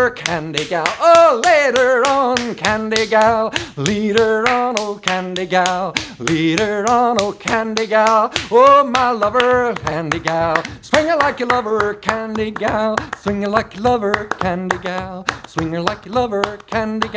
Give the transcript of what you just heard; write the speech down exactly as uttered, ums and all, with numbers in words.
her, Candy Gal. Oh, later on, Candy Gal. Lead her on, oh, Candy Gal. Lead her on, oh, Candy Gal. Oh, my lover, Candy Gal. Swing her like you love her, Candy Gal. Swing her like you love her, Candy Gal. Swing her like you love her, Candy Gal.